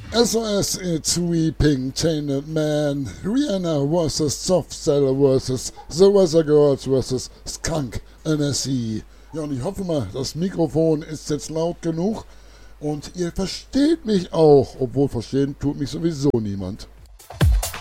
SOS It's Weeping Chained Man, Rihanna vs. Softcell vs. The Weather Girls vs. Skunk NSE. Ja, und ich hoffe mal, das Mikrofon ist jetzt laut genug und ihr versteht mich auch, obwohl verstehen tut mich sowieso niemand.